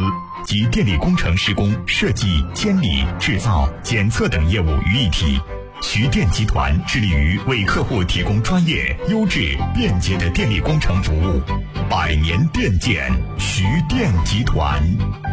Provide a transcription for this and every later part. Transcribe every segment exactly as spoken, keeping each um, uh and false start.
司及电力工程施工、设计、监理、制造、检测等业务于一体。徐电集团致力于为客户提供专业、优质、便捷的电力工程服务，百年电建，徐电集团。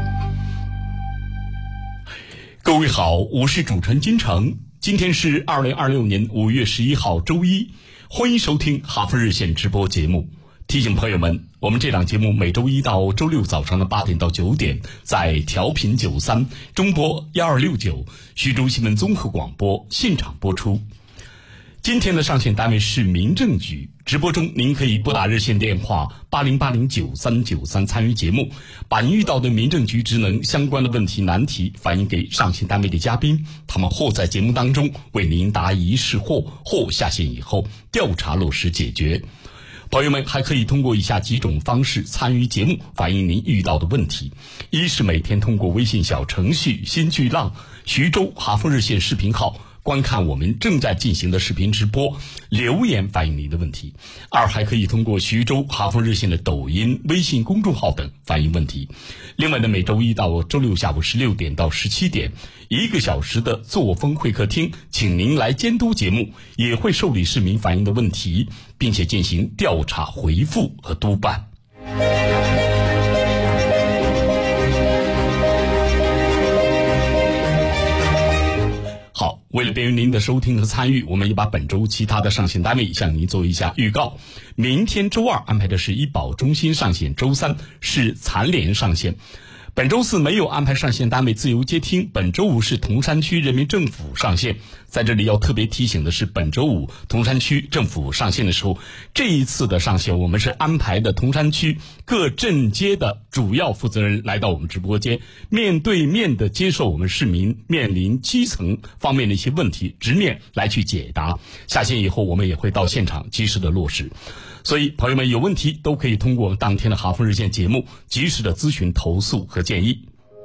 各位好，我是主持人金城，今天是二零二六年五月十一号周一，欢迎收听哈佛热线直播节目。提醒朋友们，我们这档节目每周一到周六早上的八点到九点，在调频九三中波幺二六九徐州新闻综合广播现场播出。今天的上线单位是民政局，直播中您可以拨打热线电话八零八零九三九三参与节目，把您遇到的民政局职能相关的问题难题反映给上线单位的嘉宾，他们或在节目当中为您答疑释惑，或下线以后调查落实解决。朋友们还可以通过以下几种方式参与节目，反映您遇到的问题。一是每天通过微信小程序新巨浪徐州哈佛热线视频号观看我们正在进行的视频直播，留言反映您的问题。二，还可以通过徐州哈佛热线的抖音、微信公众号等反映问题。另外呢，每周一到周六下午十六点到十七点，一个小时的作风会客厅，请您来监督节目，也会受理市民反映的问题，并且进行调查回复和督办。好，为了便于您的收听和参与，我们也把本周其他的上线单位向您做一下预告。明天周二安排的是医保中心上线，周三是残联上线。本周四没有安排上线单位自由接听，本周五是铜山区人民政府上线。在这里要特别提醒的是，本周五铜山区政府上线的时候，这一次的上线我们是安排的铜山区各镇街的主要负责人来到我们直播间，面对面的接受我们市民面临基层方面的一些问题，直面来去解答。下线以后我们也会到现场及时的落实。所以朋友们有问题都可以通过当天的哈佛热线节目及时的咨询投诉和建议。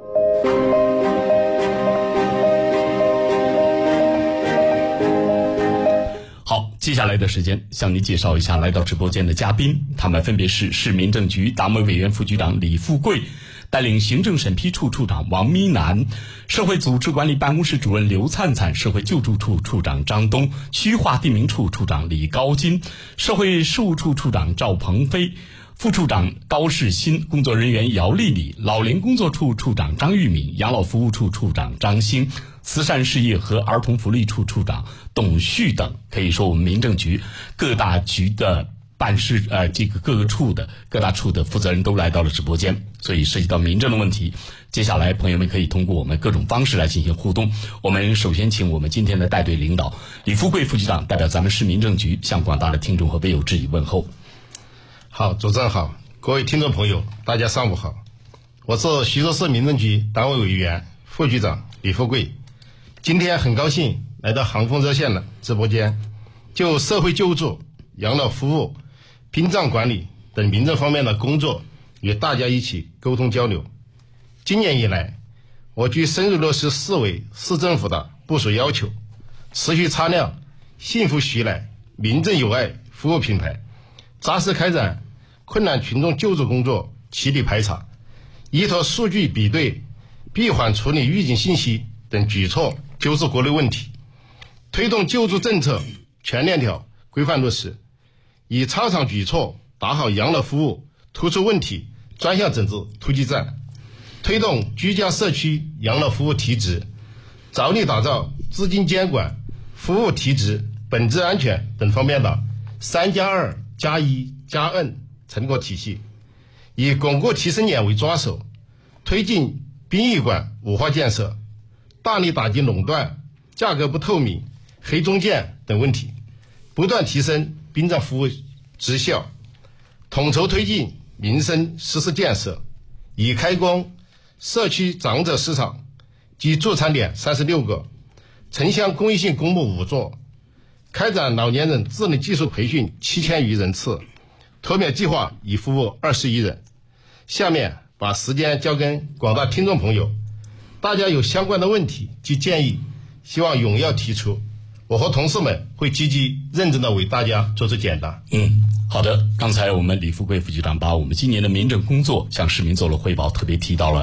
好，接下来的时间向您介绍一下来到直播间的嘉宾，他们分别是市民政局党委委员副局长李富贵，带领行政审批处处长王咪南，社会组织管理办公室主任刘灿灿，社会救助处处长张东，区划地名处处长李高金，社会事务处处长赵鹏飞，副处长高世新，工作人员姚丽丽，老龄工作处处长张玉敏，养老服务处处长张兴，慈善事业和儿童福利处处长董旭等。可以说我们民政局各大局的办事呃，这个各个处的各大处的负责人都来到了直播间，所以涉及到民政的问题，接下来朋友们可以通过我们各种方式来进行互动。我们首先请我们今天的带队领导李富贵副局长代表咱们市民政局向广大的听众和微友致以问候。 好，主持人好，各位听众朋友，大家上午好，我是徐州市民政局党委委员副局长李富贵。今天很高兴来到航风热线的直播间，就社会救助、养老服务、殡葬管理等民政方面的工作与大家一起沟通交流。今年以来，我局深入落实市委市政府的部署要求，持续擦亮幸福徐来、民政友爱服务品牌，扎实开展困难群众救助工作起底排查，依托数据比对、闭环处理预警信息等举措纠治国内问题，推动救助政策全链条规范落实，以超长举措打好养老服务突出问题专项整治突击战，推动居家社区养老服务提质，着力打造资金监管、服务提质、本质安全等方面的三加二加一加 N 成果体系，以巩固提升点为抓手，推进殡仪馆五化建设，大力打击垄断、价格不透明、黑中介等问题，不断提升殡葬服务质效，统筹推进民生实施建设，已开工社区长者市场及助产点三十六个，城乡公益性公募五座，开展老年人智能技术培训七千余人次，脱免计划已服务二十一人。下面把时间交给广大听众朋友，大家有相关的问题及建议，希望踊跃提出，我和同事们会积极认真的为大家做出解答。 嗯，好的，刚才我们李富贵副局长把我们今年的民政工作向市民做了汇报，特别提到了